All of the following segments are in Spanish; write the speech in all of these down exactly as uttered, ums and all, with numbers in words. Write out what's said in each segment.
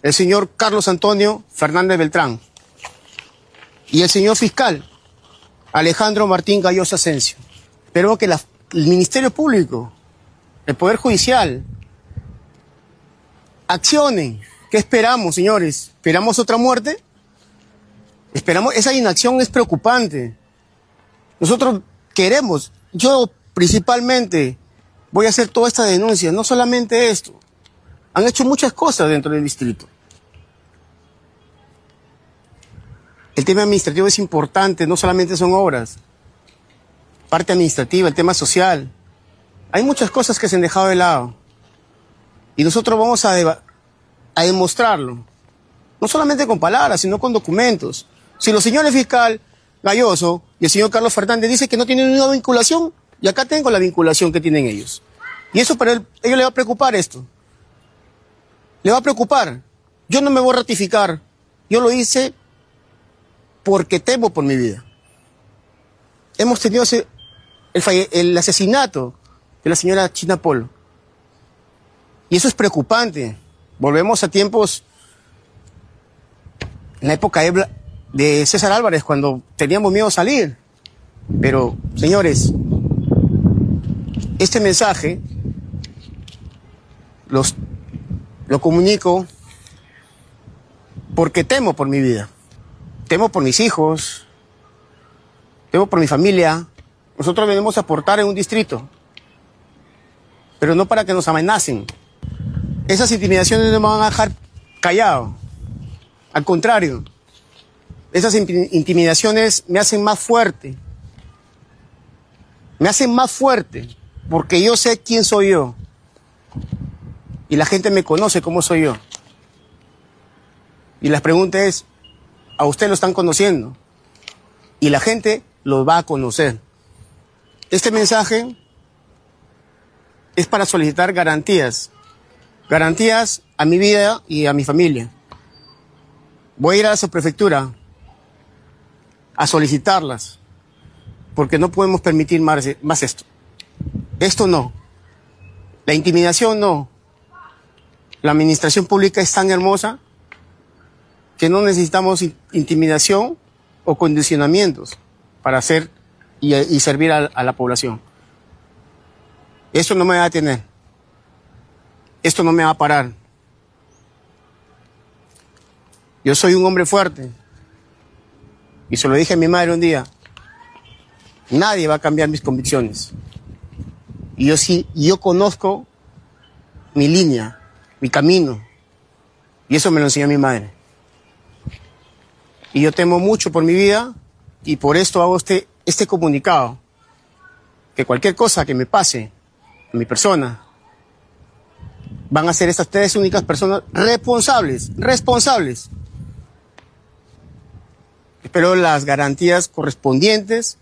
el señor Carlos Antonio Fernández Beltrán, y el señor fiscal Alejandro Martín Galloso Asensio. Espero que la, el Ministerio Público, el Poder Judicial, accionen. ¿Qué esperamos, señores? ¿Esperamos otra muerte? Esperamos, esa inacción es preocupante. Nosotros queremos, yo principalmente voy a hacer toda esta denuncia, no solamente esto. Han hecho muchas cosas dentro del distrito. El tema administrativo es importante, no solamente son obras. Parte administrativa, el tema social. Hay muchas cosas que se han dejado de lado. Y nosotros vamos a, deba- a demostrarlo. No solamente con palabras, sino con documentos. Si los señores fiscal Galloso y el señor Carlos Fernández dicen que no tienen ninguna vinculación, y acá tengo la vinculación que tienen ellos. Y eso para él, ellos le va a preocupar esto. Le va a preocupar. Yo no me voy a ratificar. Yo lo hice porque temo por mi vida. Hemos tenido ese, el, falle, el asesinato de la señora China Polo. Y eso es preocupante. Volvemos a tiempos, en la época de, de César Álvarez, cuando teníamos miedo a salir. Pero, señores, este mensaje los, lo comunico porque temo por mi vida. Temo por mis hijos, temo por mi familia. Nosotros venimos a aportar en un distrito, pero no para que nos amenacen. Esas intimidaciones no me van a dejar callado. Al contrario, esas intimidaciones me hacen más fuerte. Me hacen más fuerte, porque yo sé quién soy yo. Y la gente me conoce cómo soy yo. Y la pregunta es, a usted lo están conociendo y la gente lo va a conocer. Este mensaje es para solicitar garantías, garantías a mi vida y a mi familia. Voy a ir a la subprefectura a solicitarlas, porque no podemos permitir más, más esto. Esto no. La intimidación no. La administración pública es tan hermosa que no necesitamos intimidación o condicionamientos para hacer y, y servir a, a la población. Esto no me va a detener. Esto no me va a parar. Yo soy un hombre fuerte. Y se lo dije a mi madre un día. Nadie va a cambiar mis convicciones. Y yo sí, yo conozco mi línea, mi camino. Y eso me lo enseñó mi madre. Y yo temo mucho por mi vida y por esto hago este, este comunicado. Que cualquier cosa que me pase a mi persona, van a ser estas tres únicas personas responsables, responsables. Espero las garantías correspondientes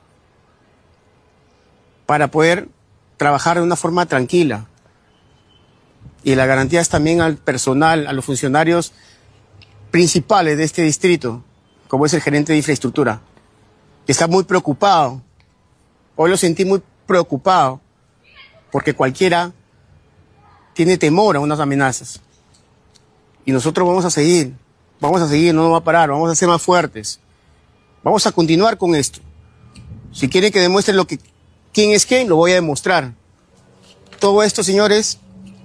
para poder trabajar de una forma tranquila. Y las garantías también al personal, a los funcionarios principales de este distrito, como es el gerente de infraestructura, que está muy preocupado. Hoy lo sentí muy preocupado, porque cualquiera tiene temor a unas amenazas. Y nosotros vamos a seguir, vamos a seguir, no nos va a parar, vamos a ser más fuertes. Vamos a continuar con esto. Si quieren que demuestre lo que, quién es quién, lo voy a demostrar. Todo esto, señores,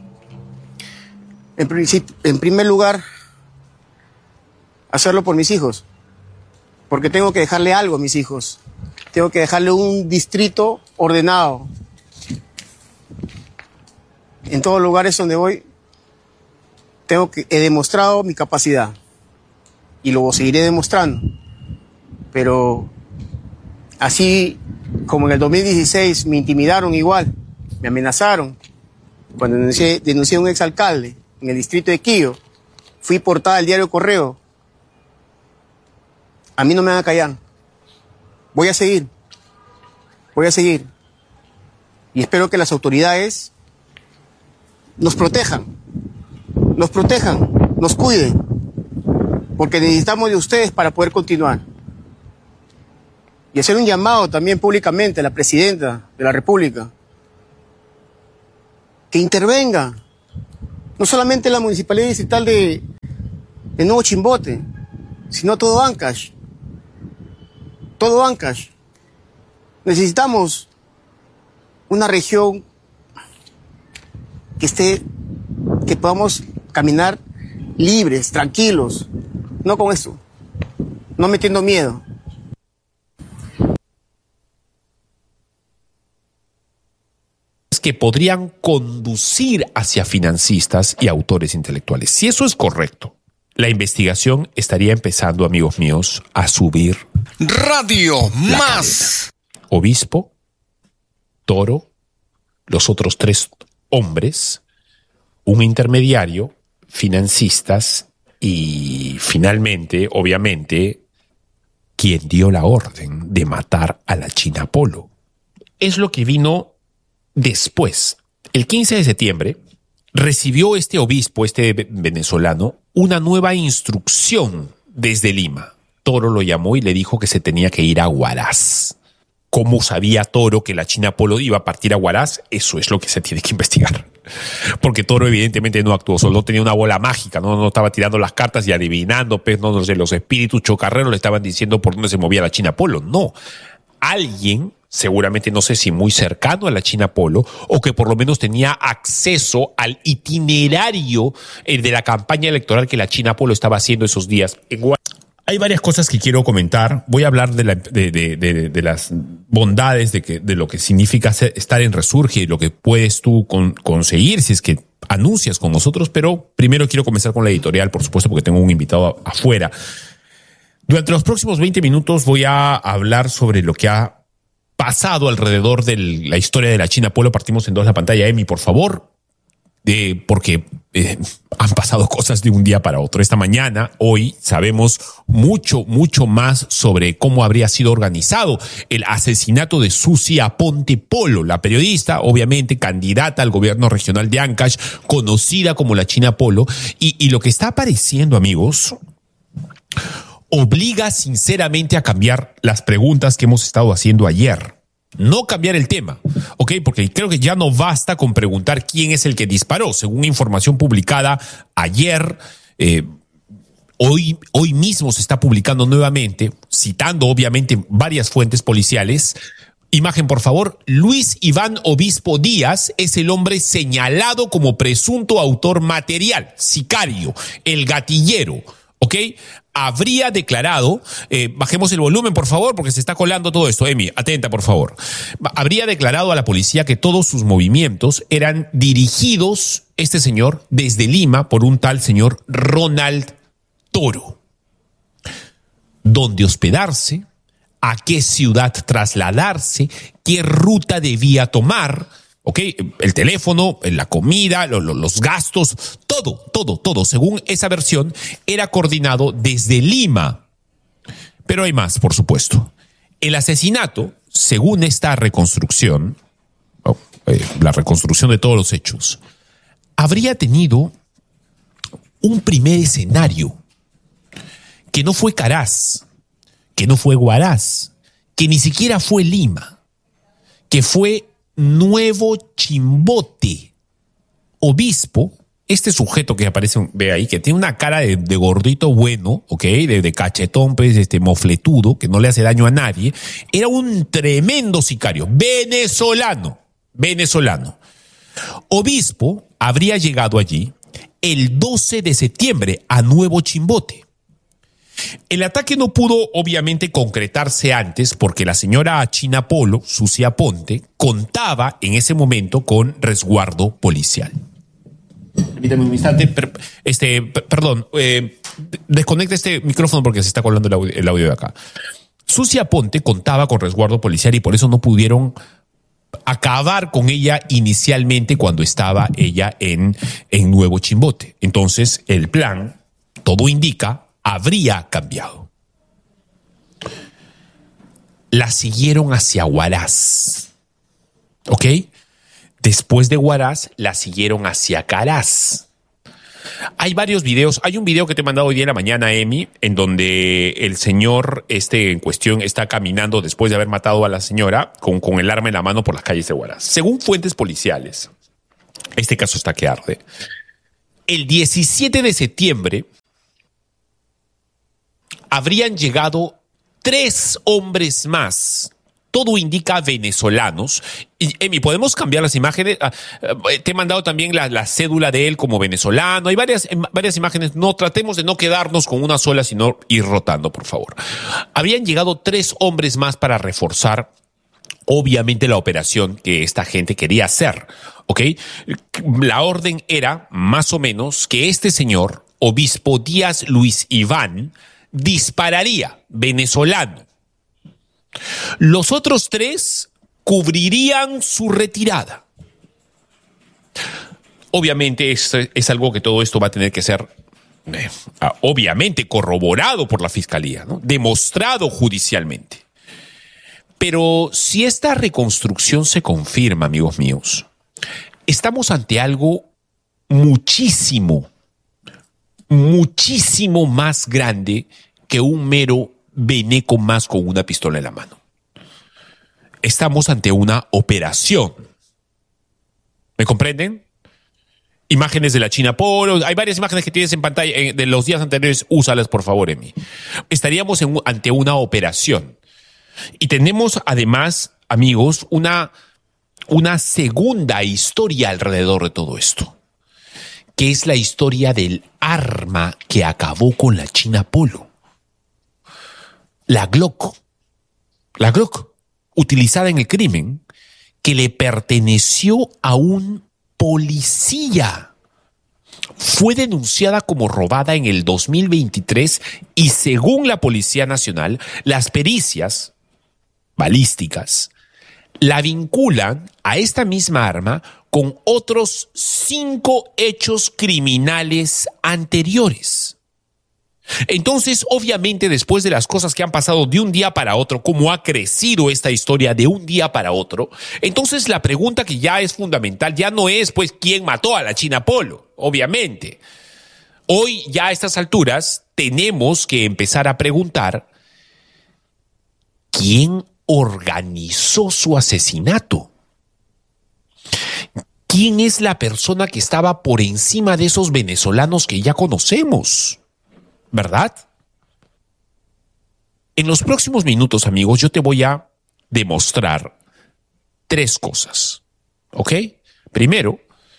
en, principio, en primer lugar, hacerlo por mis hijos, porque tengo que dejarle algo a mis hijos. Tengo que dejarle un distrito ordenado. En todos los lugares donde voy, tengo que, he demostrado mi capacidad y lo seguiré demostrando. Pero así como en el dos mil dieciséis me intimidaron igual, me amenazaron, cuando denuncié, denuncié a un exalcalde en el distrito de Quillo, fui portada del diario Correo. A mí no me van a callar. Voy a seguir. Voy a seguir. Y espero que las autoridades nos protejan. Nos protejan. Nos cuiden. Porque necesitamos de ustedes para poder continuar. Y hacer un llamado también públicamente a la presidenta de la República. Que intervenga. No solamente la Municipalidad Distrital de, en Nuevo Chimbote, sino todo Ancash. Todo Ancash. Necesitamos una región que esté, que podamos caminar libres, tranquilos, no con eso, no metiendo miedo. Que podrían conducir hacia financistas y autores intelectuales. Si eso es correcto, la investigación estaría empezando, amigos míos, a subir. Radio Más. Obispo, Toro, los otros tres hombres, un intermediario, financistas y finalmente, obviamente, quien dio la orden de matar a la China Polo. Es lo que vino después. El quince de septiembre recibió este obispo, este venezolano, una nueva instrucción desde Lima. Toro lo llamó y le dijo que se tenía que ir a Huaraz. ¿Cómo sabía Toro que la China Polo iba a partir a Huaraz? Eso es lo que se tiene que investigar. Porque Toro evidentemente no actuó, solo tenía una bola mágica, no, no estaba tirando las cartas y adivinando, pues, no, no sé, los espíritus chocarreros le estaban diciendo por dónde se movía la China Polo. No. Alguien, seguramente no sé si muy cercano a la China Polo, o que por lo menos tenía acceso al itinerario de la campaña electoral que la China Polo estaba haciendo esos días en Huaraz. Hay varias cosas que quiero comentar. Voy a hablar de, la, de, de, de, de las bondades de, que, de lo que significa estar en Resurge y lo que puedes tú con, conseguir si es que anuncias con nosotros, pero primero quiero comenzar con la editorial, por supuesto, porque tengo un invitado afuera. Durante los próximos veinte minutos voy a hablar sobre lo que ha pasado alrededor de la historia de la China Polo. Partimos en dos la pantalla, Emi, por favor. Eh, porque eh, han pasado cosas de un día para otro. Esta mañana, hoy, sabemos mucho, mucho más sobre cómo habría sido organizado el asesinato de Susi Aponte Polo, la periodista, obviamente candidata al gobierno regional de Ancash, conocida como la China Polo. Y, y lo que está apareciendo, amigos, obliga sinceramente a cambiar las preguntas que hemos estado haciendo ayer. No cambiar el tema, ¿ok? Porque creo que ya no basta con preguntar quién es el que disparó. Según información publicada ayer, eh, hoy, hoy mismo se está publicando nuevamente, citando obviamente varias fuentes policiales. Imagen, por favor. Luis Iván Obispo Díaz es el hombre señalado como presunto autor material, sicario, el gatillero, ¿ok? Habría declarado, eh, bajemos el volumen por favor porque se está colando todo esto, Emi, atenta por favor. Habría declarado a la policía que todos sus movimientos eran dirigidos, este señor, desde Lima por un tal señor Ronald Toro. ¿Dónde hospedarse? ¿A qué ciudad trasladarse? ¿Qué ruta debía tomar? ¿Ok? El teléfono, la comida, lo, lo, los gastos, todo, todo, todo, según esa versión, era coordinado desde Lima. Pero hay más, por supuesto. El asesinato, según esta reconstrucción, oh, eh, la reconstrucción de todos los hechos, habría tenido un primer escenario que no fue Caraz, que no fue Huaraz, que ni siquiera fue Lima, que fue Nuevo Chimbote. Obispo, este sujeto que aparece, ve ahí, que tiene una cara de, de gordito bueno, ¿ok? De, de cachetón, pues, este, mofletudo, que no le hace daño a nadie, era un tremendo sicario, venezolano, venezolano. Obispo habría llegado allí el doce de septiembre a Nuevo Chimbote. El ataque no pudo obviamente concretarse antes porque la señora China Polo, Susi Aponte, contaba en ese momento con resguardo policial. Permítame un instante, per, este, per, perdón, eh, desconecta este micrófono porque se está colando el audio, el audio de acá. Susi Aponte contaba con resguardo policial y por eso no pudieron acabar con ella inicialmente cuando estaba ella en, en Nuevo Chimbote. Entonces el plan, todo indica, habría cambiado. La siguieron hacia Huaraz, ¿ok? Después de Huaraz, la siguieron hacia Caraz. Hay varios videos. Hay un video que te he mandado hoy día en la mañana, Emi, en donde el señor este en cuestión está caminando después de haber matado a la señora con, con el arma en la mano por las calles de Huaraz. Según fuentes policiales, este caso está que arde. El diecisiete de septiembre, habrían llegado tres hombres más. Todo indica venezolanos. Y, Emi, ¿podemos cambiar las imágenes? Ah, te he mandado también la, la cédula de él como venezolano. Hay varias, varias imágenes. No, tratemos de no quedarnos con una sola, sino ir rotando, por favor. Habrían llegado tres hombres más para reforzar, obviamente, la operación que esta gente quería hacer. ¿Ok? La orden era, más o menos, que este señor, Obispo Díaz Luis Iván, dispararía, venezolano. Los otros tres cubrirían su retirada. Obviamente es, es algo que todo esto va a tener que ser, eh, obviamente, corroborado por la Fiscalía, ¿no? Demostrado judicialmente. Pero si esta reconstrucción se confirma, amigos míos, estamos ante algo muchísimo, muchísimo más grande que un mero veneco más con una pistola en la mano. Estamos ante una operación. ¿Me comprenden? Imágenes de la China Polo. Hay varias imágenes que tienes en pantalla eh, de los días anteriores. Úsalas, por favor, Emi. Estaríamos en, ante una operación. Y tenemos, además, amigos, una, una segunda historia alrededor de todo esto, que es la historia del arma que acabó con la China Polo. La Glock, la Glock, utilizada en el crimen, que le perteneció a un policía. Fue denunciada como robada en el dos mil veintitrés y según la Policía Nacional, las pericias balísticas la vinculan a esta misma arma con otros cinco hechos criminales anteriores. Entonces, obviamente, después de las cosas que han pasado de un día para otro, cómo ha crecido esta historia de un día para otro, entonces la pregunta que ya es fundamental ya no es, pues, quién mató a la China Polo, obviamente. Hoy, ya a estas alturas, tenemos que empezar a preguntar quién organizó su asesinato. ¿Quién es la persona que estaba por encima de esos venezolanos que ya conocemos? ¿Verdad? En los próximos minutos, amigos, yo te voy a demostrar tres cosas. ¿Ok? Primero,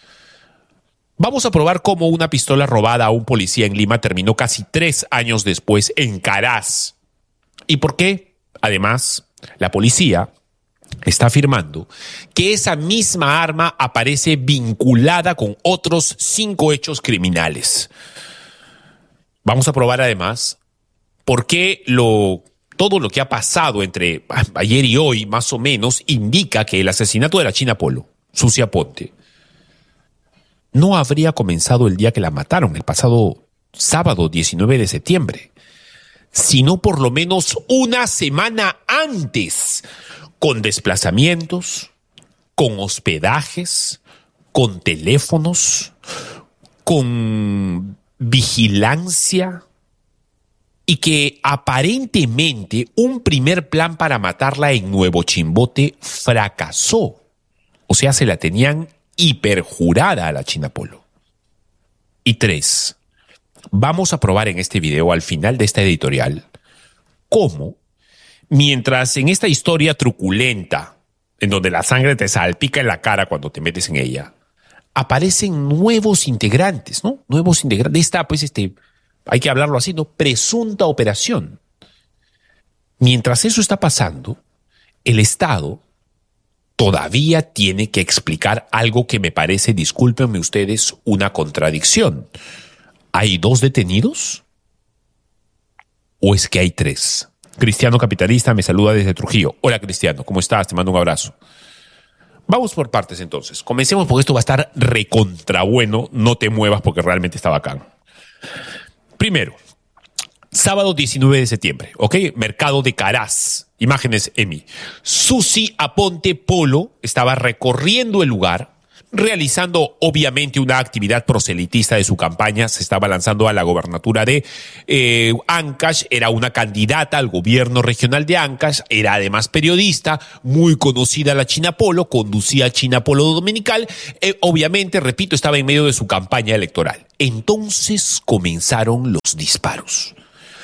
vamos a probar cómo una pistola robada a un policía en Lima terminó casi tres años después en Caraz. ¿Y por qué? Además, la policía está afirmando que esa misma arma aparece vinculada con otros cinco hechos criminales. Vamos a probar además por qué lo, todo lo que ha pasado entre ayer y hoy, más o menos, indica que el asesinato de la China Polo, Sucia Ponte, no habría comenzado el día que la mataron, el pasado sábado diecinueve de septiembre, sino por lo menos una semana antes, con desplazamientos, con hospedajes, con teléfonos, con vigilancia, y que aparentemente un primer plan para matarla en Nuevo Chimbote fracasó. O sea, se la tenían hiperjurada a la China Polo. Y tres, vamos a probar en este video, al final de esta editorial, cómo, mientras en esta historia truculenta, en donde la sangre te salpica en la cara cuando te metes en ella, aparecen nuevos integrantes, ¿no? Nuevos integrantes de esta, pues, este, hay que hablarlo así, ¿no? Presunta operación. Mientras eso está pasando, el Estado todavía tiene que explicar algo que me parece, discúlpenme ustedes, una contradicción. ¿Hay dos detenidos? ¿O es que hay tres? Cristiano Capitalista me saluda desde Trujillo. Hola, Cristiano, ¿cómo estás? Te mando un abrazo. Vamos por partes entonces. Comencemos porque esto va a estar recontra bueno. No te muevas porque realmente está bacán. Primero, sábado diecinueve de septiembre, ¿ok? Mercado de Caraz. Imágenes, Emi. Susi Aponte Polo estaba recorriendo el lugar, realizando obviamente una actividad proselitista de su campaña. Se estaba lanzando a la gobernatura de eh, Ancash, era una candidata al gobierno regional de Ancash, era además periodista, muy conocida la China Polo, conducía China Polo Dominical, eh, obviamente, repito, estaba en medio de su campaña electoral. Entonces comenzaron los disparos.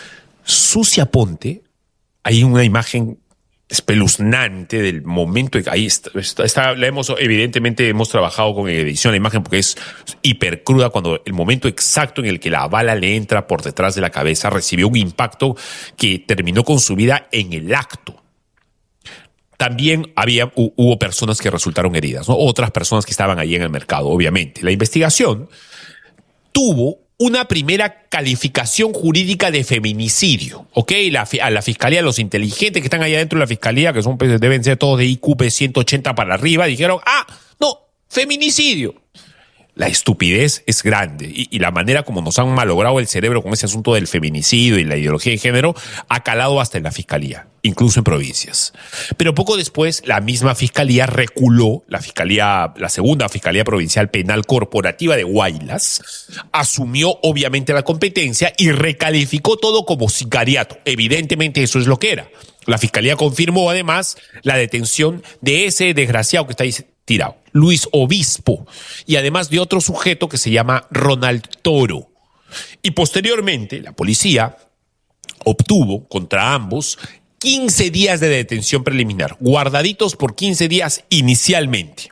Sucia Ponte, hay una imagen espeluznante del momento. Ahí está, está, está, la hemos, evidentemente hemos trabajado con edición la imagen porque es hiper cruda, cuando el momento exacto en el que la bala le entra por detrás de la cabeza, recibió un impacto que terminó con su vida en el acto. También había, hubo personas que resultaron heridas, ¿no? Otras personas que estaban ahí en el mercado, obviamente. La investigación tuvo una primera calificación jurídica de feminicidio, ¿ok? La, a la fiscalía, los inteligentes que están allá dentro de la fiscalía, que son, pues, deben ser todos de I Q P ciento ochenta para arriba, dijeron, ah, no, feminicidio. La estupidez es grande y, y la manera como nos han malogrado el cerebro con ese asunto del feminicidio y la ideología de género ha calado hasta en la fiscalía, incluso en provincias. Pero poco después, la misma fiscalía reculó, la fiscalía, la segunda fiscalía provincial penal corporativa de Huaylas, asumió obviamente la competencia y recalificó todo como sicariato. Evidentemente eso es lo que era. La fiscalía confirmó además la detención de ese desgraciado que está ahí tirado, Luis Obispo, y además de otro sujeto que se llama Ronald Toro. Y posteriormente la policía obtuvo contra ambos quince días de detención preliminar, guardaditos por quince días inicialmente.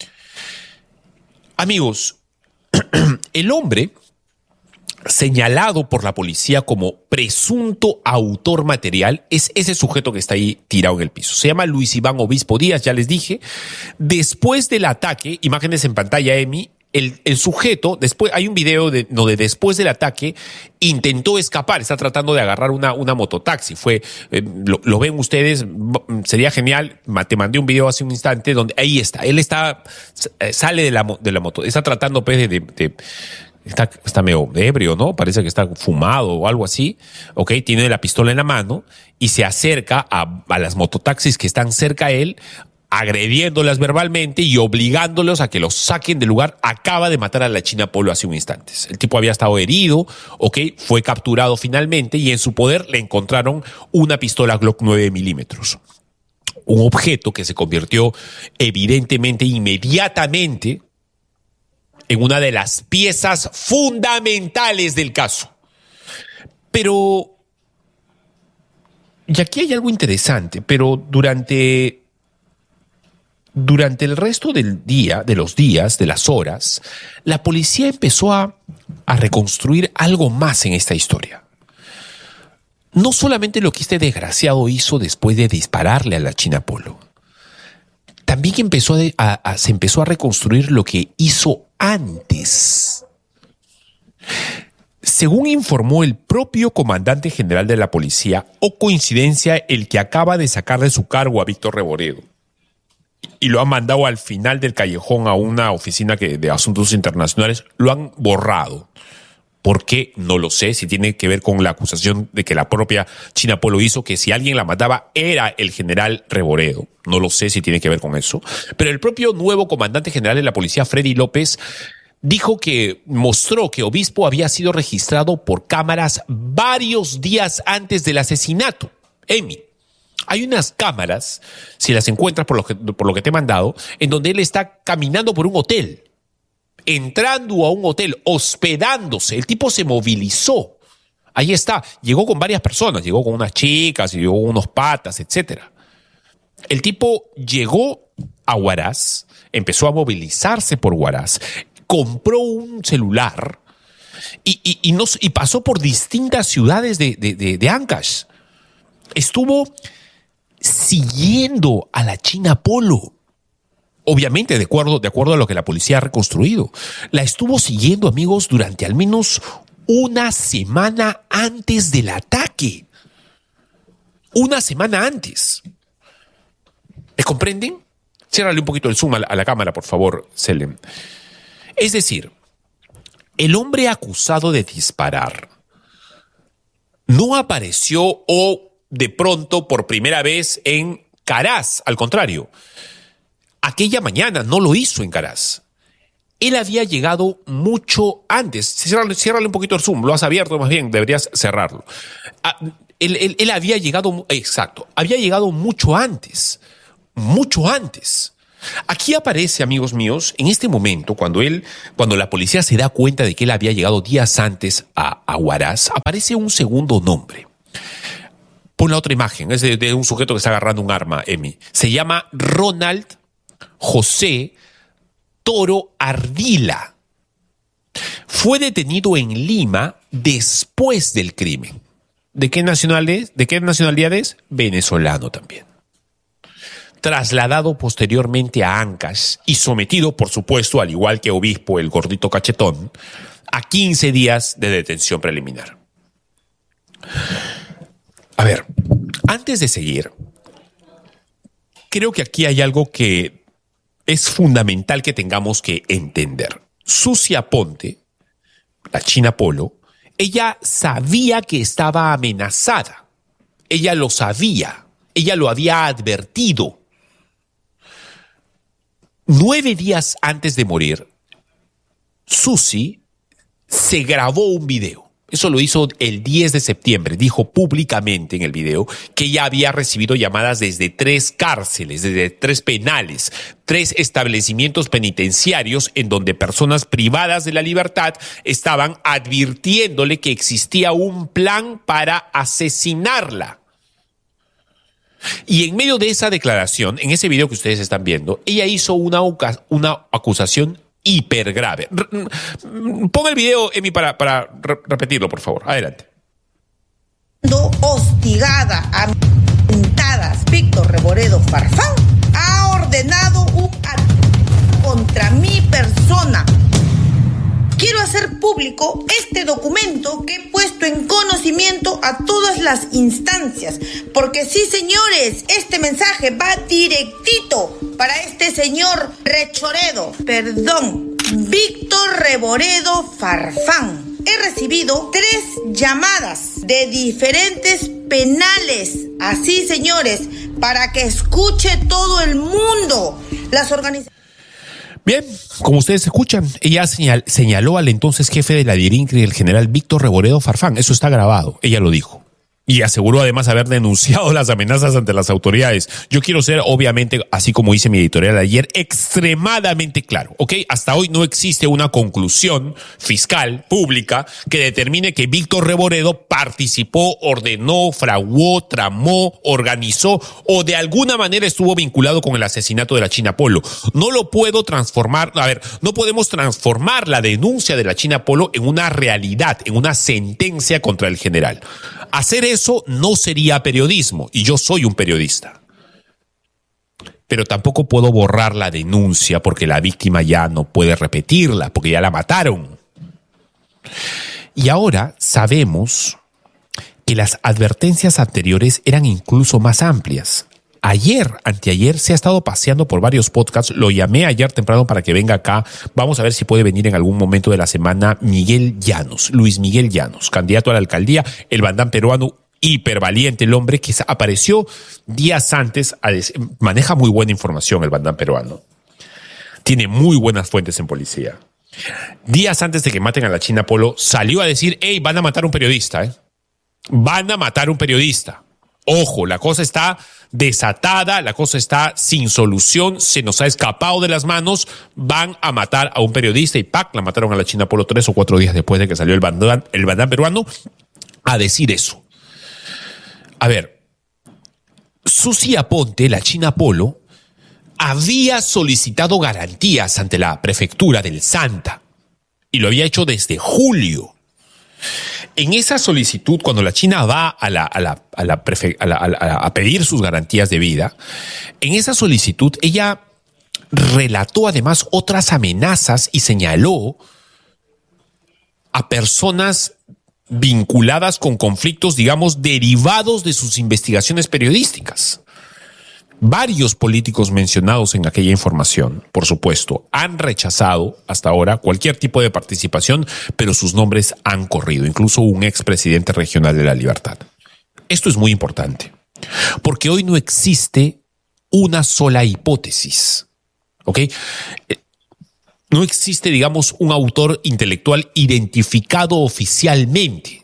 Amigos, el hombre señalado por la policía como presunto autor material es ese sujeto que está ahí tirado en el piso. Se llama Luis Iván Obispo Díaz, ya les dije. Después del ataque, imágenes en pantalla, Emi, el, el sujeto, después hay un video de, no, de después del ataque, intentó escapar, está tratando de agarrar una, una mototaxi. Fue, eh, lo, lo ven ustedes, sería genial, te mandé un video hace un instante donde ahí está, él está, sale de la, de la moto, está tratando pues de, de, de Está, está medio ebrio, ¿no? Parece que está fumado o algo así. Ok, tiene la pistola en la mano y se acerca a, a las mototaxis que están cerca a él, agrediéndolas verbalmente y obligándolos a que los saquen del lugar. Acaba de matar a la China Polo hace un instante. El tipo había estado herido, ok, fue capturado finalmente y en su poder le encontraron una pistola Glock nueve milímetros. Un objeto que se convirtió evidentemente, inmediatamente, en una de las piezas fundamentales del caso. Pero, y aquí hay algo interesante, pero durante, durante el resto del día, de los días, de las horas, la policía empezó a, a reconstruir algo más en esta historia. No solamente lo que este desgraciado hizo después de dispararle a la China Polo, también empezó a, a, se empezó a reconstruir lo que hizo antes. Según informó el propio comandante general de la policía, o coincidencia, el que acaba de sacar de su cargo a Víctor Reboredo y lo han mandado al final del callejón a una oficina que, de asuntos internacionales, lo han borrado. ¿Por qué? No lo sé, si tiene que ver con la acusación de que la propia China Polo hizo, que si alguien la mataba era el general Reboredo. No lo sé si tiene que ver con eso. Pero el propio nuevo comandante general de la policía, Freddy López, dijo que mostró que Obispo había sido registrado por cámaras varios días antes del asesinato. Emi, hay unas cámaras, si las encuentras por lo que, por lo que te he mandado, en donde él está caminando por un hotel. Entrando a un hotel, hospedándose. El tipo se movilizó. Ahí está. Llegó con varias personas. Llegó con unas chicas, llegó con unos patas, etcétera. El tipo llegó a Huaraz, empezó a movilizarse por Huaraz, compró un celular y, y, y, nos, y pasó por distintas ciudades de, de, de, de Ancash. Estuvo siguiendo a la China Polo. Obviamente, de acuerdo, de acuerdo a lo que la policía ha reconstruido. La estuvo siguiendo, amigos, durante al menos una semana antes del ataque. Una semana antes. ¿Me comprenden? Ciérrale un poquito el zoom a la, a la cámara, por favor, Selem. Es decir, el hombre acusado de disparar no apareció o de pronto por primera vez en Caraz, al contrario. Aquella mañana no lo hizo en Caraz. Él había llegado mucho antes. Ciérrale, ciérrale un poquito el zoom. Lo has abierto más bien. Deberías cerrarlo. Ah, él, él, él había llegado... Exacto. Había llegado mucho antes. Mucho antes. Aquí aparece, amigos míos, en este momento, cuando él, cuando la policía se da cuenta de que él había llegado días antes a, a Huaraz, aparece un segundo nombre. Pon la otra imagen, es de, de un sujeto que está agarrando un arma, Emi. Se llama Ronald José Toro Ardila. Fue detenido en Lima después del crimen. ¿De qué nacionalidad es? ¿De qué nacionalidad es? Venezolano también. Trasladado posteriormente a Ancash y sometido, por supuesto, al igual que Obispo, el gordito cachetón, a quince días de detención preliminar. A ver, antes de seguir, creo que aquí hay algo que es fundamental que tengamos que entender. Susi Aponte, la China Polo, ella sabía que estaba amenazada. Ella lo sabía. Ella lo había advertido. Nueve días antes de morir, Susi se grabó un video. Eso lo hizo el diez de septiembre. Dijo públicamente en el video que ella había recibido llamadas desde tres cárceles, desde tres penales, tres establecimientos penitenciarios en donde personas privadas de la libertad estaban advirtiéndole que existía un plan para asesinarla. Y en medio de esa declaración, en ese video que ustedes están viendo, ella hizo una, una acusación hiper grave. Ponga el video, Emi, para, para repetirlo, por favor. Adelante. Hostigada, amentadas, Víctor Reboredo Farfán ha ordenado un ataque contra mi persona. Quiero hacer público este documento que he puesto en conocimiento a todas las instancias, porque sí, señores, este mensaje va directito para este señor Rechoredo, perdón, Víctor Reboredo Farfán. He recibido tres llamadas de diferentes penales, así, señores, para que escuche todo el mundo. Las organizaciones... Bien, como ustedes escuchan, ella señal, señaló al entonces jefe de la DIRINCRI, el general Víctor Reboredo Farfán. Eso está grabado, ella lo dijo. Y aseguró además haber denunciado las amenazas ante las autoridades. Yo quiero ser, obviamente, así como hice mi editorial ayer, extremadamente claro, ¿ok? Hasta hoy no existe una conclusión fiscal, pública, que determine que Víctor Reboredo participó, ordenó, fraguó, tramó, organizó o de alguna manera estuvo vinculado con el asesinato de la China Polo. No lo puedo transformar, a ver, no podemos transformar la denuncia de la China Polo en una realidad, en una sentencia contra el general. Hacer eso no sería periodismo, y yo soy un periodista. Pero tampoco puedo borrar la denuncia porque la víctima ya no puede repetirla, porque ya la mataron. Y ahora sabemos que las advertencias anteriores eran incluso más amplias. Ayer, anteayer, se ha estado paseando por varios podcasts. Lo llamé ayer temprano para que venga acá. Vamos a ver si puede venir en algún momento de la semana Miguel Llanos, Luis Miguel Llanos, candidato a la alcaldía, el bandán peruano, hipervaliente, el hombre que apareció días antes, a decir, maneja muy buena información el bandán peruano. Tiene muy buenas fuentes en policía. Días antes de que maten a la China Polo, salió a decir, hey, van a matar a un periodista, ¿eh? Van a matar a un periodista. Ojo, la cosa está desatada, la cosa está sin solución, se nos ha escapado de las manos, van a matar a un periodista y ¡pac! La mataron a la China Polo tres o cuatro días después de que salió el bandán, el bandán peruano a decir eso. A ver, Susi Aponte, la China Polo, había solicitado garantías ante la prefectura del Santa y lo había hecho desde julio. En esa solicitud, cuando la China va a, la, a, la, a, la prefe, a, la, a, la, a pedir sus garantías de vida, en esa solicitud ella relató además otras amenazas y señaló a personas vinculadas con conflictos, digamos, derivados de sus investigaciones periodísticas. Varios políticos mencionados en aquella información, por supuesto, han rechazado hasta ahora cualquier tipo de participación, pero sus nombres han corrido, incluso un expresidente regional de La Libertad. Esto es muy importante, porque hoy no existe una sola hipótesis, ¿ok? No existe, digamos, un autor intelectual identificado oficialmente.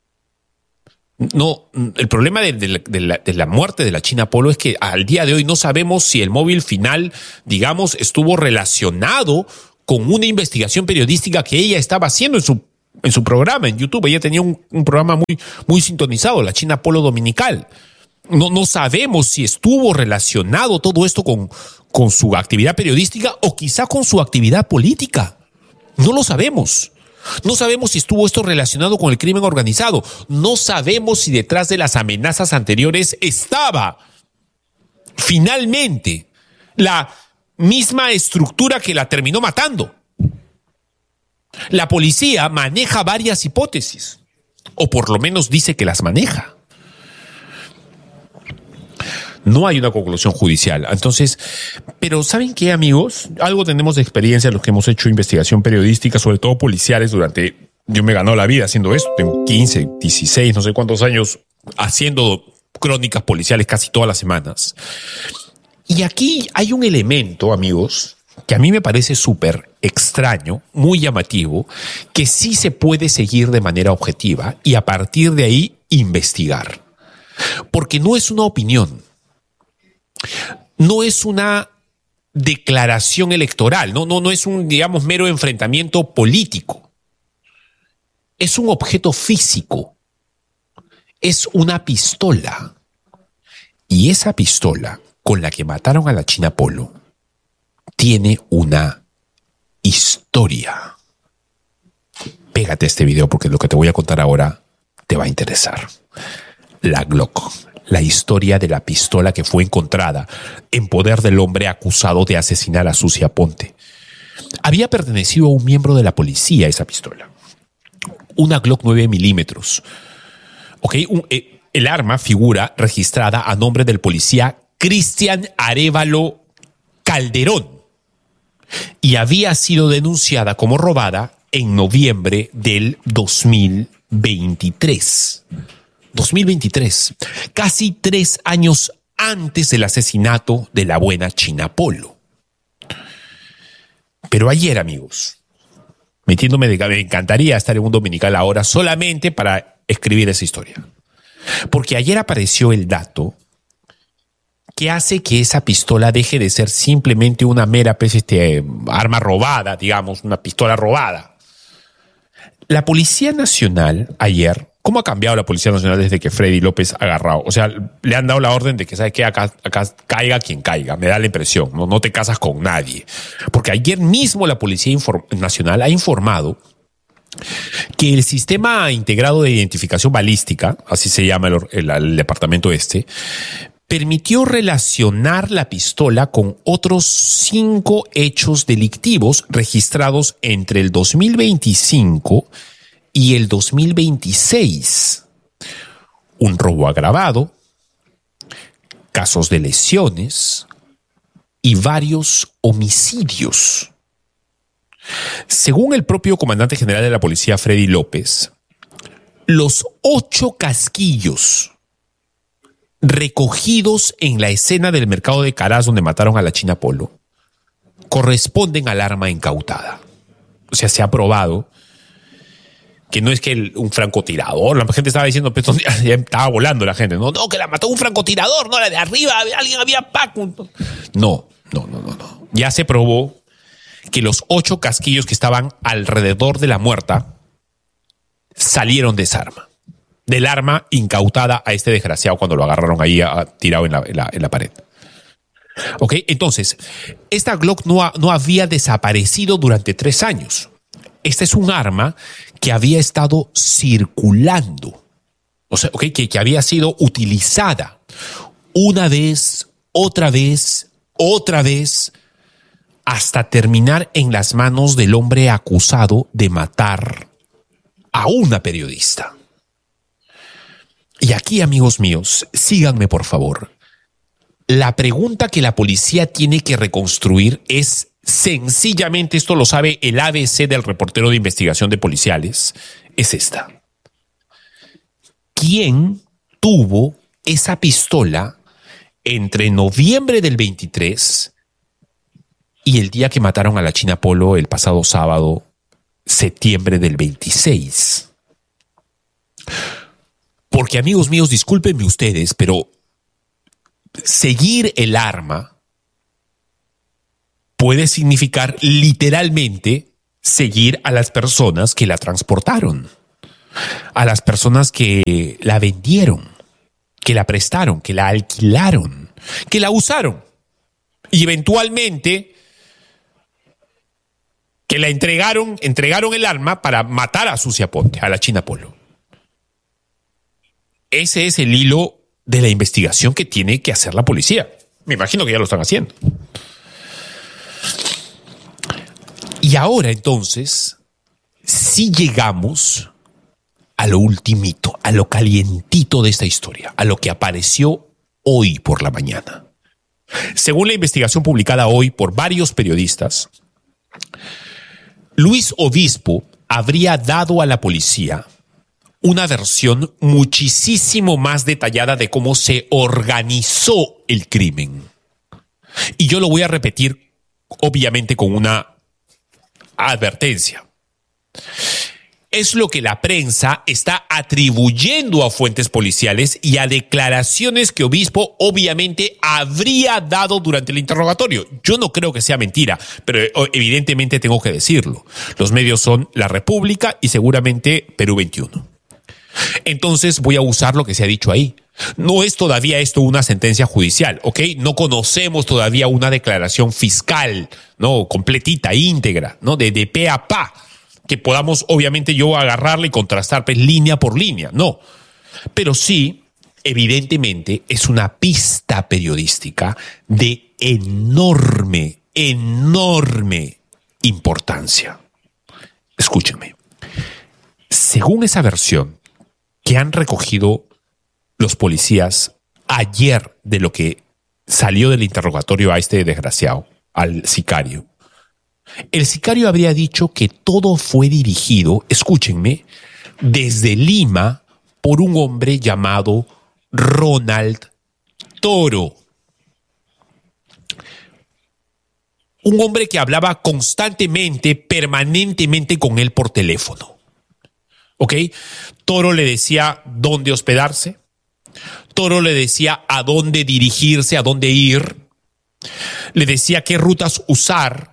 No, el problema de, de, de, la, de la muerte de la China Polo es que al día de hoy no sabemos si el móvil final, digamos, estuvo relacionado con una investigación periodística que ella estaba haciendo en su, en su programa en YouTube. Ella tenía un, un programa muy, muy sintonizado, la China Polo Dominical. No, no sabemos si estuvo relacionado todo esto con, con su actividad periodística o quizá con su actividad política. No lo sabemos. No sabemos si estuvo esto relacionado con el crimen organizado. No sabemos si detrás de las amenazas anteriores estaba finalmente la misma estructura que la terminó matando. La policía maneja varias hipótesis, o por lo menos dice que las maneja. No hay una conclusión judicial. Entonces, pero ¿saben qué, amigos? Algo tenemos de experiencia los que hemos hecho investigación periodística, sobre todo policiales, durante... Yo me he ganado la vida haciendo esto. Tengo quince, dieciséis, no sé cuántos años haciendo crónicas policiales casi todas las semanas. Y aquí hay un elemento, amigos, que a mí me parece súper extraño, muy llamativo, que sí se puede seguir de manera objetiva y a partir de ahí investigar. Porque no es una opinión. No es una declaración electoral, no, no, no es un, digamos, mero enfrentamiento político. Es un objeto físico. Es una pistola. Y esa pistola con la que mataron a la China Polo tiene una historia. Pégate a este video porque lo que te voy a contar ahora te va a interesar. La Glock. La historia de la pistola que fue encontrada en poder del hombre acusado de asesinar a Susi Aponte. Había pertenecido a un miembro de la policía esa pistola. Una Glock nueve milímetros. Okay, un, eh, el arma figura registrada a nombre del policía Cristian Arévalo Calderón y había sido denunciada como robada en noviembre del dos mil veintitrés. dos mil veintitrés, casi tres años antes del asesinato de la buena China Polo. Pero ayer, amigos, metiéndome de me encantaría estar en un dominical ahora solamente para escribir esa historia. Porque ayer apareció el dato que hace que esa pistola deje de ser simplemente una mera pues, este, arma robada, digamos, una pistola robada. La Policía Nacional ayer... ¿Cómo ha cambiado la Policía Nacional desde que Freddy López ha agarrado? O sea, le han dado la orden de que, ¿sabes qué? Acá, acá caiga quien caiga. Me da la impresión. No, no te casas con nadie. Porque ayer mismo la Policía Nacional ha informado que el Sistema Integrado de Identificación Balística, así se llama el, el, el departamento este, permitió relacionar la pistola con otros cinco hechos delictivos registrados entre el dos mil veinticinco y el dos mil veintiséis. Un robo agravado, casos de lesiones y varios homicidios. Según el propio comandante general de la policía, Freddy López, los ocho casquillos recogidos en la escena del mercado de Caraz donde mataron a la China Polo corresponden al arma incautada. O sea, se ha probado que no es que el, un francotirador, la gente estaba diciendo, pero ya estaba volando la gente, no, no, que la mató un francotirador, no, la de arriba, alguien había paco. No, no, no, no, no. Ya se probó que los ocho casquillos que estaban alrededor de la muerta salieron de esa arma, del arma incautada a este desgraciado cuando lo agarraron ahí a, tirado en la, en la, en la pared. Ok, entonces, esta Glock no, ha, no había desaparecido durante tres años. Esta es un arma que había estado circulando, o sea, okay, que, que había sido utilizada una vez, otra vez, otra vez, hasta terminar en las manos del hombre acusado de matar a una periodista. Y aquí, amigos míos, síganme por favor. La pregunta que la policía tiene que reconstruir es sencillamente, esto lo sabe el A B C del reportero de investigación de policiales, es esta. ¿Quién tuvo esa pistola entre noviembre del veintitrés y el día que mataron a la China Polo el pasado sábado, septiembre del veintiséis? Porque, amigos míos, discúlpenme ustedes, pero seguir el arma puede significar literalmente seguir a las personas que la transportaron, a las personas que la vendieron. que la prestaron, que la alquilaron, que la usaron y eventualmente que la entregaron, entregaron el arma para matar a Susi Aponte, a la China Polo. Ese es el hilo de la investigación que tiene que hacer la policía. Me imagino que ya lo están haciendo. Y ahora entonces, si llegamos a lo ultimito, a lo calientito de esta historia, a lo que apareció hoy por la mañana. Según la investigación publicada hoy por varios periodistas, Luis Obispo habría dado a la policía una versión muchísimo más detallada de cómo se organizó el crimen. Y yo lo voy a repetir, obviamente, con una advertencia. Es lo que la prensa está atribuyendo a fuentes policiales y a declaraciones que Obispo obviamente habría dado durante el interrogatorio. Yo no creo que sea mentira, pero evidentemente tengo que decirlo. Los medios son La República y seguramente Perú veintiuno. Entonces voy a usar lo que se ha dicho ahí. No es todavía esto una sentencia judicial, ¿ok? No conocemos todavía una declaración fiscal, ¿no? Completita, íntegra, ¿no? De, de pe a pa, que podamos obviamente yo agarrarla y contrastar pues, línea por línea, no. Pero sí, evidentemente, es una pista periodística de enorme, enorme importancia. Escúchenme. Según esa versión que han recogido los policías ayer de lo que salió del interrogatorio a este desgraciado, al sicario, el sicario habría dicho que todo fue dirigido, escúchenme, desde Lima por un hombre llamado Ronald Toro. Un hombre que hablaba constantemente, permanentemente con él por teléfono. ¿Ok? Toro le decía dónde hospedarse. Toro le decía a dónde dirigirse, a dónde ir. Le decía qué rutas usar.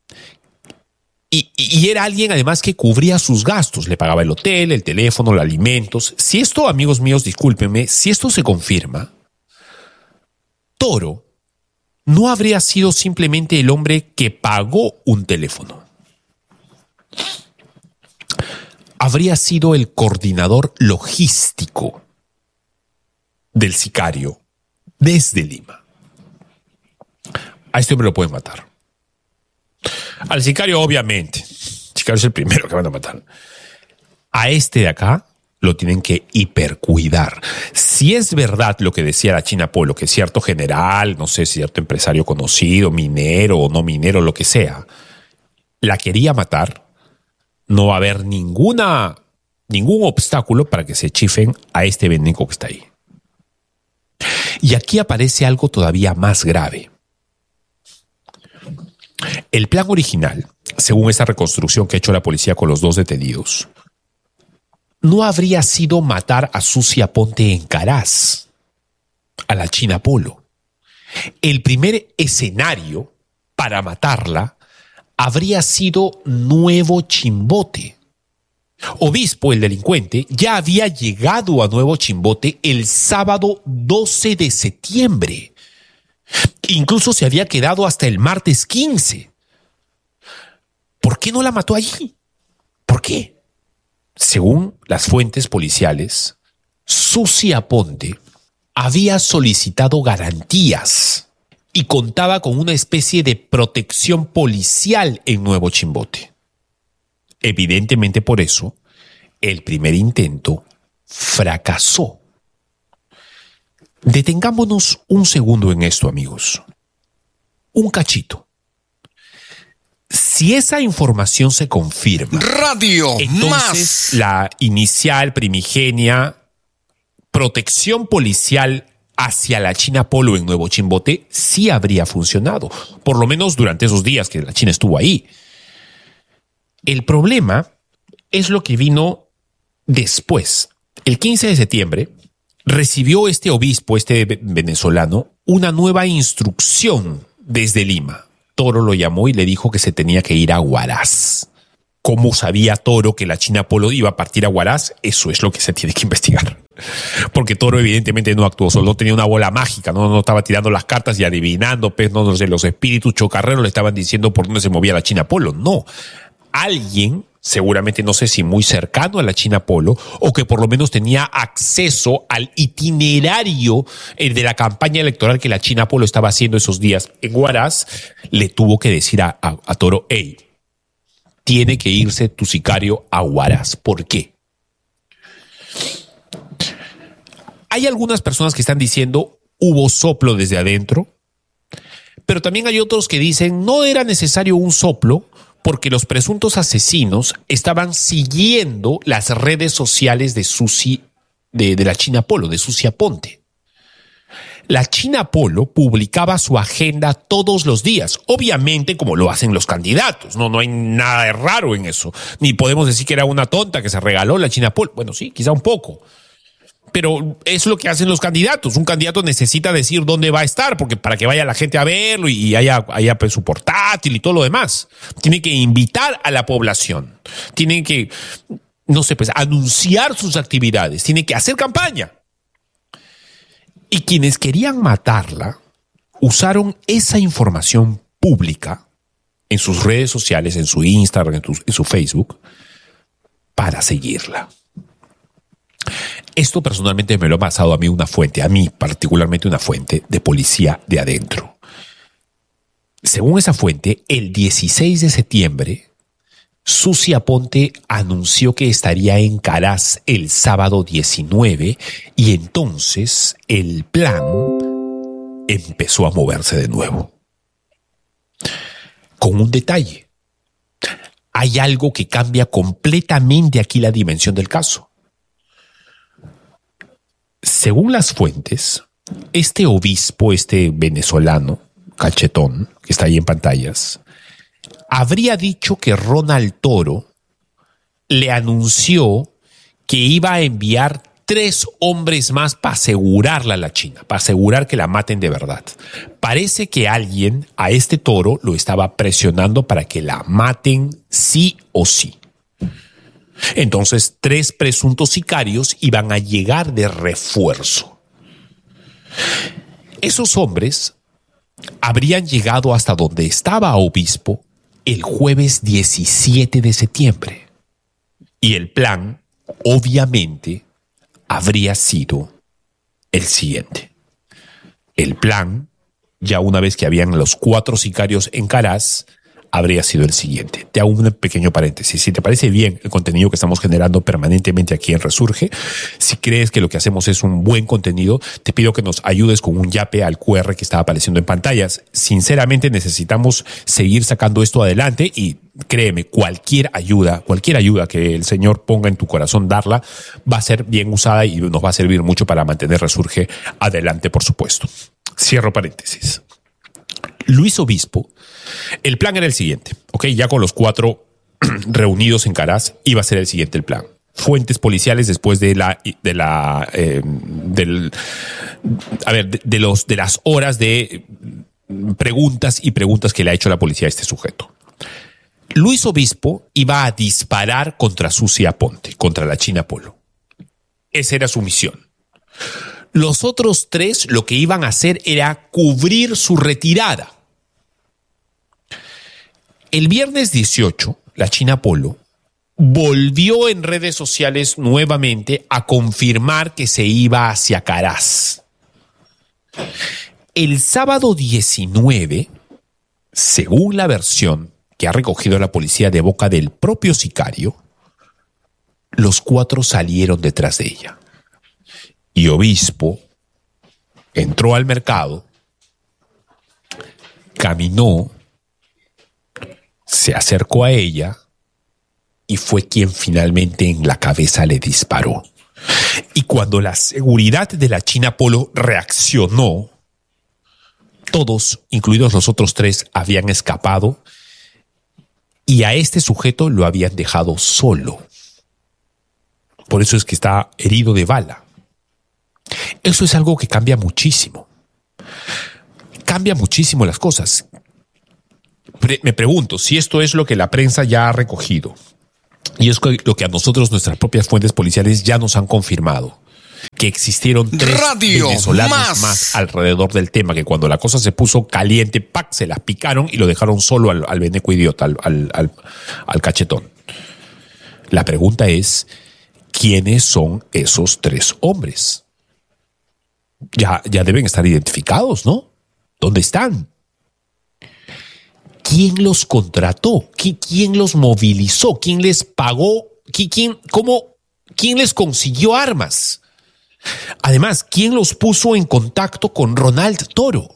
Y, y era alguien además que cubría sus gastos. Le pagaba el hotel, el teléfono, los alimentos. Si esto, amigos míos, discúlpenme, si esto se confirma, Toro no habría sido simplemente el hombre que pagó un teléfono. Habría sido el coordinador logístico del sicario desde Lima. A este hombre lo pueden matar. Al sicario, obviamente. El sicario es el primero que van a matar. A este de acá lo tienen que hipercuidar. Si es verdad lo que decía la China Polo, que cierto general, no sé, cierto empresario conocido, minero o no minero, lo que sea, la quería matar, no va a haber ninguna, ningún obstáculo para que se chifen a este veneco que está ahí. Y aquí aparece algo todavía más grave. El plan original, según esa reconstrucción que ha hecho la policía con los dos detenidos, no habría sido matar a Susi Aponte en Caraz, a la China Polo. El primer escenario para matarla habría sido Nuevo Chimbote. Obispo, el delincuente, ya había llegado a Nuevo Chimbote el sábado doce de septiembre. Incluso se había quedado hasta el martes quince. ¿Por qué no la mató allí? ¿Por qué? Según las fuentes policiales, Susi Aponte había solicitado garantías y contaba con una especie de protección policial en Nuevo Chimbote. Evidentemente por eso, el primer intento fracasó. Detengámonos un segundo en esto, amigos. Un cachito. Si esa información se confirma, Radio entonces Más. la inicial, primigenia, protección policial hacia la China Polo en Nuevo Chimbote sí habría funcionado, por lo menos durante esos días que la China estuvo ahí. El problema es lo que vino después. El quince de septiembre recibió este obispo, este venezolano, una nueva instrucción desde Lima. Toro lo llamó y le dijo que se tenía que ir a Huaraz. ¿Cómo sabía Toro que la China Polo iba a partir a Huaraz? Eso es lo que se tiene que investigar. Porque Toro evidentemente no actuó solo, no tenía una bola mágica, no, no estaba tirando las cartas y adivinando, pues, no, no sé, los espíritus chocarreros le estaban diciendo por dónde se movía la China Polo. No. Alguien, seguramente no sé si muy cercano a la China Polo, o que por lo menos tenía acceso al itinerario de la campaña electoral que la China Polo estaba haciendo esos días en Huaraz, le tuvo que decir a, a, a Toro, hey, tiene que irse tu sicario a Huaraz. ¿Por qué? Hay algunas personas que están diciendo hubo soplo desde adentro, pero también hay otros que dicen no era necesario un soplo porque los presuntos asesinos estaban siguiendo las redes sociales de Susi, de, de la China Polo, de Susi Aponte. La China Polo publicaba su agenda todos los días, obviamente como lo hacen los candidatos, no, no hay nada de raro en eso, ni podemos decir que era una tonta que se regaló la China Polo, bueno sí, quizá un poco, pero es lo que hacen los candidatos, un candidato necesita decir dónde va a estar, porque para que vaya la gente a verlo y haya, haya pues, su portátil y todo lo demás, tiene que invitar a la población, tiene que, no sé, pues anunciar sus actividades, tiene que hacer campaña. Y quienes querían matarla usaron esa información pública en sus redes sociales, en su Instagram, en, tu, en su Facebook, para seguirla. Esto personalmente me lo ha pasado a mí una fuente, a mí particularmente una fuente de policía de adentro. Según esa fuente, el dieciséis de septiembre, Susi Aponte anunció que estaría en Caraz el sábado diecinueve y entonces el plan empezó a moverse de nuevo. Con un detalle. Hay algo que cambia completamente aquí la dimensión del caso. Según las fuentes, este obispo, este venezolano, cachetón, que está ahí en pantallas, habría dicho que Ronald Toro le anunció que iba a enviar tres hombres más para asegurarla a la China, para asegurar que la maten de verdad. Parece que alguien a este Toro lo estaba presionando para que la maten sí o sí. Entonces, tres presuntos sicarios iban a llegar de refuerzo. Esos hombres habrían llegado hasta donde estaba Obispo el jueves diecisiete de septiembre. Y el plan, obviamente, habría sido el siguiente. El plan, ya una vez que habían los cuatro sicarios en Caraz, habría sido el siguiente. Te hago un pequeño paréntesis. Si te parece bien el contenido que estamos generando permanentemente aquí en Resurge, si crees que lo que hacemos es un buen contenido, te pido que nos ayudes con un yape al cu erre que está apareciendo en pantallas. Sinceramente necesitamos seguir sacando esto adelante y créeme, cualquier ayuda, cualquier ayuda que el Señor ponga en tu corazón darla, va a ser bien usada y nos va a servir mucho para mantener Resurge adelante, por supuesto. Cierro paréntesis. Luis Obispo, el plan era el siguiente, ¿ok? Ya con los cuatro reunidos en Caraz, iba a ser el siguiente el plan. Fuentes policiales después de la, de la, eh, del, a ver, de, de los, de las horas de preguntas y preguntas que le ha hecho la policía a este sujeto. Luis Obispo iba a disparar contra Susi Aponte, contra la China Polo. Esa era su misión. Los otros tres lo que iban a hacer era cubrir su retirada. El viernes dieciocho, la China Polo volvió en redes sociales nuevamente a confirmar que se iba hacia Caraz. El sábado diecinueve, según la versión que ha recogido la policía de boca del propio sicario, los cuatro salieron detrás de ella. Y Obispo entró al mercado, caminó, se acercó a ella y fue quien finalmente en la cabeza le disparó. Y cuando la seguridad de la China Polo reaccionó, todos, incluidos los otros tres, habían escapado y a este sujeto lo habían dejado solo. Por eso es que está herido de bala. Eso es algo que cambia muchísimo. Cambia muchísimo las cosas. Pre- me pregunto si esto es lo que la prensa ya ha recogido. Y es lo que a nosotros nuestras propias fuentes policiales ya nos han confirmado. Que existieron tres Radio venezolanos más. más alrededor del tema, que cuando la cosa se puso caliente, ¡pac!, se las picaron y lo dejaron solo al, al veneco idiota, al, al, al, al cachetón. La pregunta es, ¿quiénes son esos tres hombres? Ya, ya deben estar identificados, ¿no? ¿Dónde están? ¿Quién los contrató? ¿Quién los movilizó? ¿Quién les pagó? ¿Quién, cómo, quién les consiguió armas? Además, ¿quién los puso en contacto con Ronald Toro?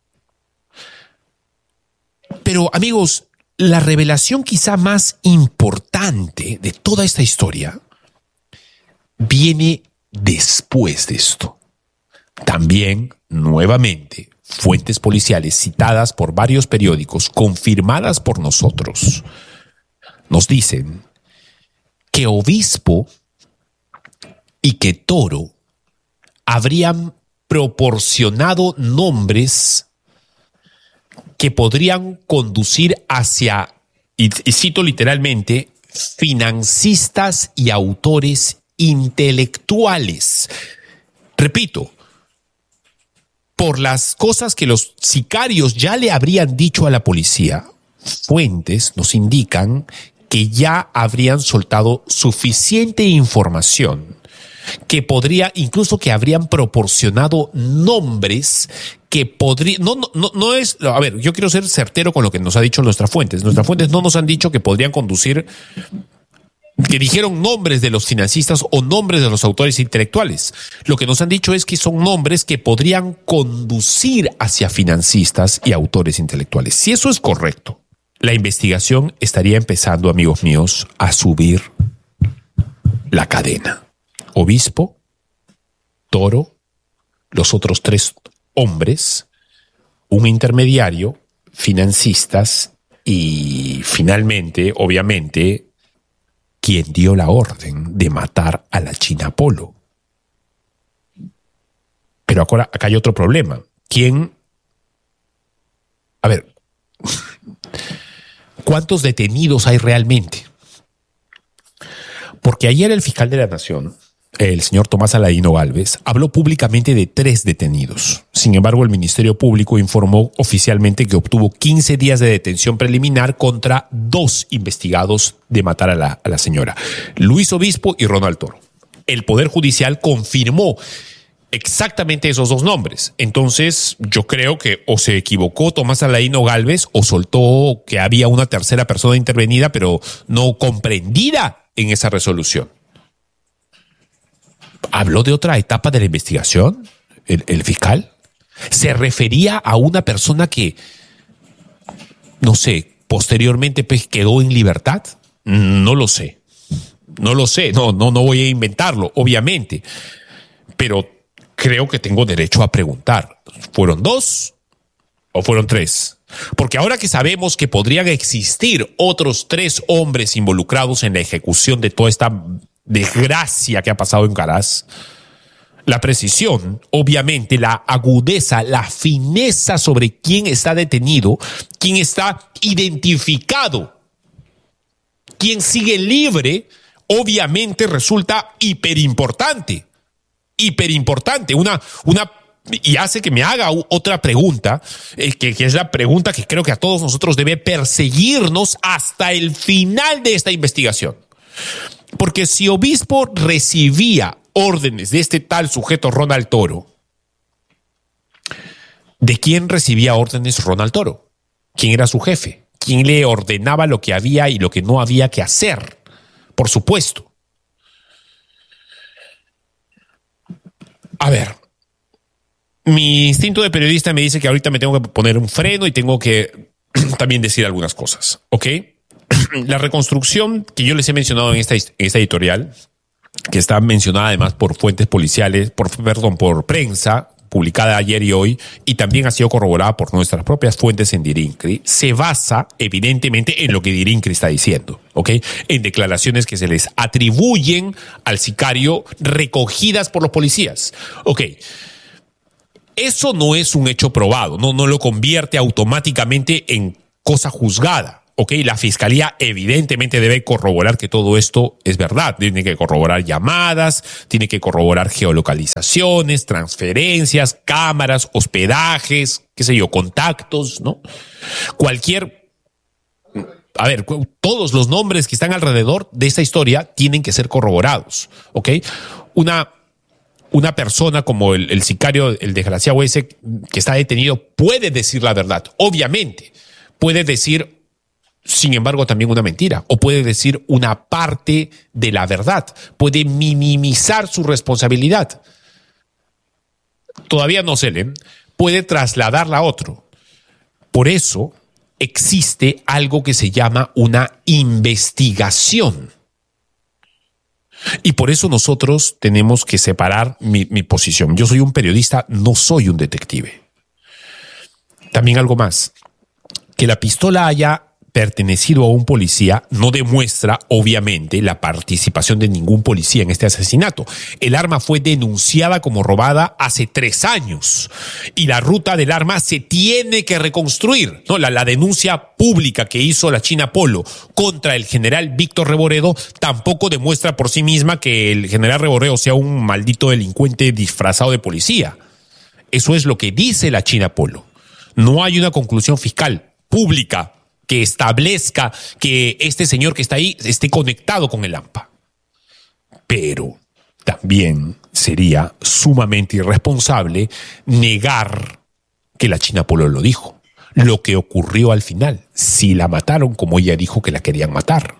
Pero, amigos, la revelación quizá más importante de toda esta historia viene después de esto. También, nuevamente, fuentes policiales citadas por varios periódicos, confirmadas por nosotros, nos dicen que Obispo y que Toro habrían proporcionado nombres que podrían conducir hacia, y, y cito literalmente, financistas y autores intelectuales. Repito, por las cosas que los sicarios ya le habrían dicho a la policía, fuentes nos indican que ya habrían soltado suficiente información que podría, incluso que habrían proporcionado nombres que podría, no, no, no, no es, a ver, yo quiero ser certero con lo que nos ha dicho nuestras fuentes. Nuestras fuentes no nos han dicho que podrían conducir, que dijeron nombres de los financistas o nombres de los autores intelectuales. Lo que nos han dicho es que son nombres que podrían conducir hacia financistas y autores intelectuales. Si eso es correcto, la investigación estaría empezando, amigos míos, a subir la cadena. Obispo, Toro, los otros tres hombres, un intermediario, financistas y finalmente, obviamente, quien dio la orden de matar a la China Polo. Pero acá, acá hay otro problema. ¿Quién? A ver, ¿cuántos detenidos hay realmente? Porque ayer el fiscal de la Nación, el señor Tomás Aladino Gálvez, habló públicamente de tres detenidos. Sin embargo, el Ministerio Público informó oficialmente que obtuvo quince días de detención preliminar contra dos investigados de matar a la, a la señora, Luis Obispo y Ronald Toro. El Poder Judicial confirmó exactamente esos dos nombres. Entonces, yo creo que o se equivocó Tomás Aladino Gálvez o soltó que había una tercera persona intervenida, pero no comprendida en esa resolución. ¿Habló de otra etapa de la investigación el, el fiscal? ¿Se refería a una persona que, no sé, posteriormente pues, quedó en libertad? No lo sé. No lo sé. No, no, no voy a inventarlo, obviamente. Pero creo que tengo derecho a preguntar. ¿Fueron dos o fueron tres? Porque ahora que sabemos que podrían existir otros tres hombres involucrados en la ejecución de toda esta desgracia que ha pasado en Caraz, la precisión, obviamente, la agudeza, la fineza sobre quién está detenido, quién está identificado, quién sigue libre, obviamente resulta hiperimportante. Hiperimportante. Una, una, y hace que me haga otra pregunta, eh, que, que es la pregunta que creo que a todos nosotros debe perseguirnos hasta el final de esta investigación. Porque si Obispo recibía órdenes de este tal sujeto Ronald Toro, ¿de quién recibía órdenes Ronald Toro? ¿Quién era su jefe? ¿Quién le ordenaba lo que había y lo que no había que hacer? Por supuesto. A ver, mi instinto de periodista me dice que ahorita me tengo que poner un freno y tengo que también decir algunas cosas, ¿ok? La reconstrucción que yo les he mencionado en esta, en esta editorial, que está mencionada además por fuentes policiales, por, perdón, por prensa, publicada ayer y hoy, y también ha sido corroborada por nuestras propias fuentes en Dirincri, se basa evidentemente en lo que Dirincri está diciendo, ¿ok? En declaraciones que se les atribuyen al sicario recogidas por los policías, ¿ok? Eso no es un hecho probado, no, no lo convierte automáticamente en cosa juzgada. Ok, la fiscalía evidentemente debe corroborar que todo esto es verdad. Tiene que corroborar llamadas, tiene que corroborar geolocalizaciones, transferencias, cámaras, hospedajes, qué sé yo, contactos, ¿no? Cualquier... A ver, todos los nombres que están alrededor de esta historia tienen que ser corroborados, ¿ok? Una... Una persona como el, el sicario, el desgraciado ese que está detenido, puede decir la verdad, obviamente. Puede decir, sin embargo, también una mentira. O puede decir una parte de la verdad. Puede minimizar su responsabilidad. Todavía no se lee. Puede trasladarla a otro. Por eso existe algo que se llama una investigación. Y por eso nosotros tenemos que separar mi, mi posición. Yo soy un periodista, no soy un detective. También algo más. Que la pistola haya pertenecido a un policía no demuestra, obviamente, la participación de ningún policía en este asesinato. El arma fue denunciada como robada hace tres años y la ruta del arma se tiene que reconstruir, ¿no? La, la denuncia pública que hizo la China Polo contra el general Víctor Reboredo tampoco demuestra por sí misma que el general Reboredo sea un maldito delincuente disfrazado de policía. Eso es lo que dice la China Polo. No hay una conclusión fiscal pública que establezca que este señor que está ahí esté conectado con el AMPA. Pero también sería sumamente irresponsable negar que la China Polo lo dijo. Lo que ocurrió al final, si la mataron como ella dijo que la querían matar.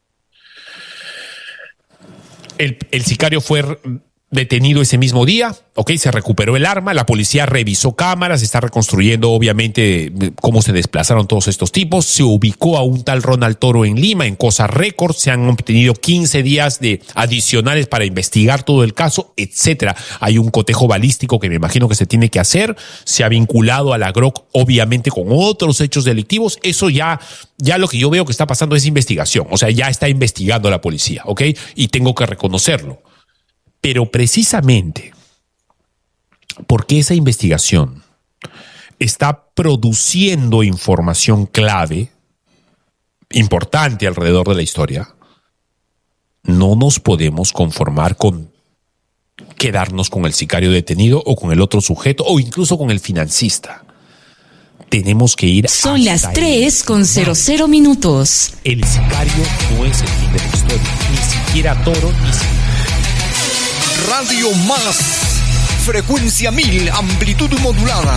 El, el sicario fue detenido ese mismo día, ok, se recuperó el arma, la policía revisó cámaras, está reconstruyendo obviamente cómo se desplazaron todos estos tipos, se ubicó a un tal Ronald Toro en Lima, en Cosa Record, se han obtenido quince días de adicionales para investigar todo el caso, etcétera. Hay un cotejo balístico que me imagino que se tiene que hacer, se ha vinculado a la G R O C obviamente con otros hechos delictivos, eso ya, ya lo que yo veo que está pasando es investigación, o sea, ya está investigando la policía, ok, y tengo que reconocerlo. Pero precisamente porque esa investigación está produciendo información clave, importante alrededor de la historia, no nos podemos conformar con quedarnos con el sicario detenido o con el otro sujeto o incluso con el financista. Tenemos que ir. Son las tres con cero cero minutos. El sicario no es el fin de la historia, ni siquiera Toro, ni siquiera. Radio Más, frecuencia mil, amplitud modulada.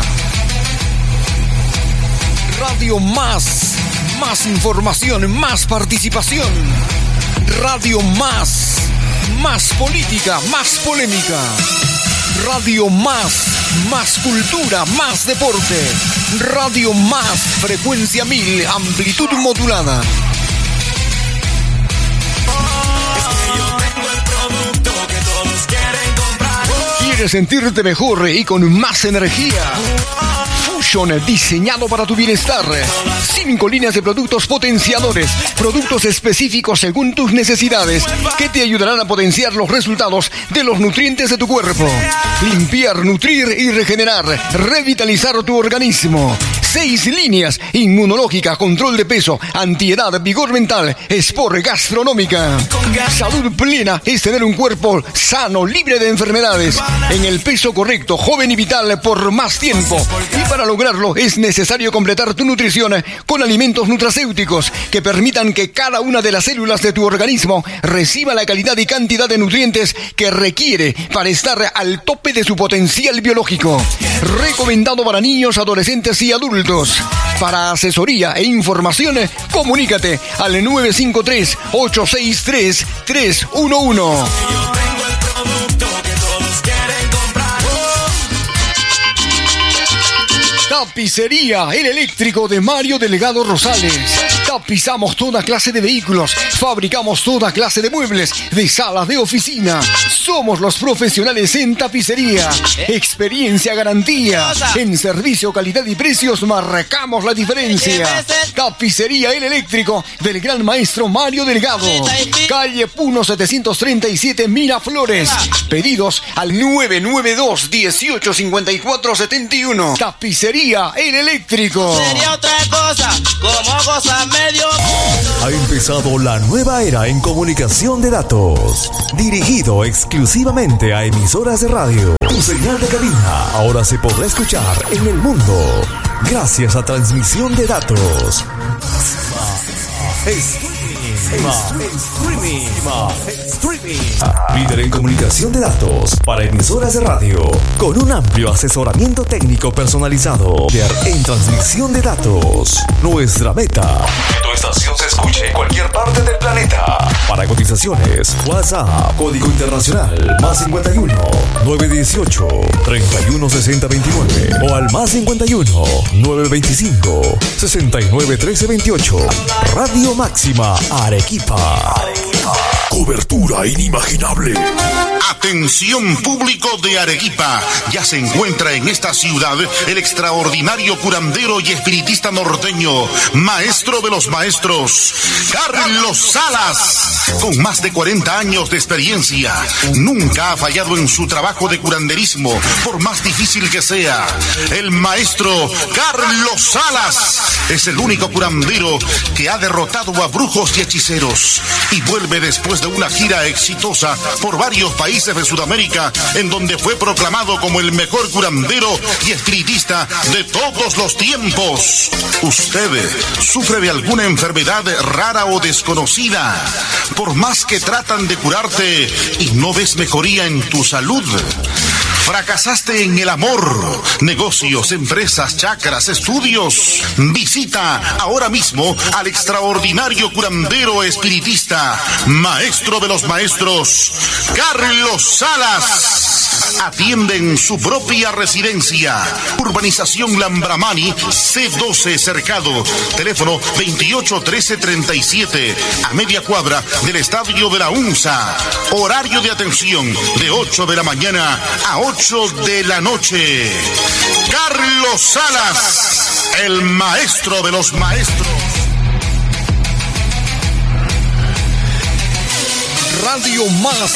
Radio Más, más información, más participación. Radio Más, más política, más polémica. Radio Más, más cultura, más deporte. Radio Más, frecuencia mil, amplitud modulada. ¿Quieres sentirte mejor y con más energía? Fusion, diseñado para tu bienestar. Cinco líneas de productos potenciadores, productos específicos según tus necesidades, que te ayudarán a potenciar los resultados de los nutrientes de tu cuerpo. Limpiar, nutrir y regenerar, revitalizar tu organismo. Seis líneas: inmunológica, control de peso, antiedad, vigor mental, sport, gastronómica. Salud plena es tener un cuerpo sano, libre de enfermedades, en el peso correcto, joven y vital por más tiempo. Y para lograrlo es necesario completar tu nutrición con alimentos nutracéuticos que permitan que cada una de las células de tu organismo reciba la calidad y cantidad de nutrientes que requiere para estar al tope de su potencial biológico. Recomendado para niños, adolescentes y adultos. Para asesoría e información, comunícate al nueve cinco tres, ocho seis tres, tres uno uno. Tapicería El Eléctrico de Mario Delgado Rosales. Tapizamos toda clase de vehículos, fabricamos toda clase de muebles, de salas de oficina. Somos los profesionales en tapicería. Experiencia, garantía. En servicio, calidad y precios marcamos la diferencia. Tapicería El Eléctrico del gran maestro Mario Delgado. Calle Puno setecientos treinta y siete, Miraflores. Pedidos al nueve nueve dos, uno ocho cinco cuatro siete uno. Tapicería Energía, el eléctrico. Sería otra cosa, como cosa medio. Ha empezado la nueva era en comunicación de datos, dirigido exclusivamente a emisoras de radio. Tu señal de cabina ahora se podrá escuchar en el mundo gracias a transmisión de datos. Líder en comunicación de datos para emisoras de radio, con un amplio asesoramiento técnico personalizado. En transmisión de datos, nuestra meta: que tu estación se escuche en cualquier parte del planeta. Para cotizaciones, WhatsApp, código internacional, más cincuenta y uno, nueve dieciocho, treinta y uno sesenta veintinueve, o al más cincuenta y uno, nueve veinticinco, sesenta y nueve trece veintiocho. Radio Máxima Arequipa. Arequipa. Cobertura inimaginable. Atención público de Arequipa, ya se encuentra en esta ciudad el extraordinario curandero y espiritista norteño, maestro de los maestros, Carlos Salas. Con más de cuarenta años de experiencia, nunca ha fallado en su trabajo de curanderismo, por más difícil que sea. El maestro Carlos Salas es el único curandero que ha derrotado a brujos y hechiceros y vuelve después de una gira exitosa por varios países de Sudamérica, en donde fue proclamado como el mejor curandero y espiritista de todos los tiempos. ¿Usted sufre de alguna enfermedad rara o desconocida? Por más que tratan de curarte y no ves mejoría en tu salud. ¿Fracasaste en el amor, negocios, empresas, chakras, estudios? Visita ahora mismo al extraordinario curandero espiritista, maestro de los maestros, Carlos Salas. Atiende en su propia residencia. Urbanización Lambramani, C doce Cercado. Teléfono veintiocho trece treinta y siete, a media cuadra del Estadio de la UNSA. Horario de atención de ocho de la mañana a ocho de la noche. Carlos Salas, el maestro de los maestros. Radio Más